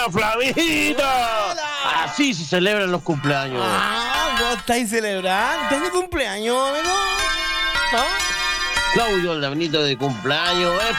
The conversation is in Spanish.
Flavito! Hola. Así se celebran los cumpleaños. ¿Vos estáis celebrando? ¿Estás de cumpleaños, amigo? ¿Ah? Claudio, el Benito de cumpleaños.